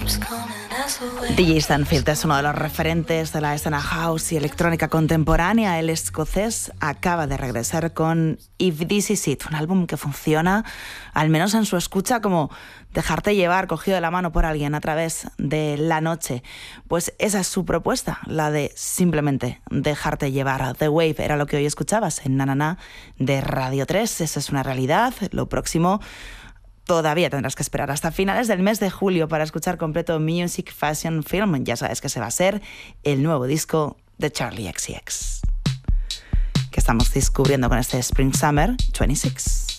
DJ Stanfield es uno de los referentes de la escena house y electrónica contemporánea. El escocés acaba de regresar con If This Is It, un álbum que funciona, al menos en su escucha, como dejarte llevar cogido de la mano por alguien a través de la noche. Pues esa es su propuesta, la de simplemente dejarte llevar. The Wave era lo que hoy escuchabas en Na Na Na de Radio 3. Esa es una realidad. Lo próximo todavía tendrás que esperar hasta finales del mes de julio para escuchar completo Music Fashion Film. Ya sabes que ese va a ser el nuevo disco de Charli XCX, que estamos descubriendo con este Spring Summer 26.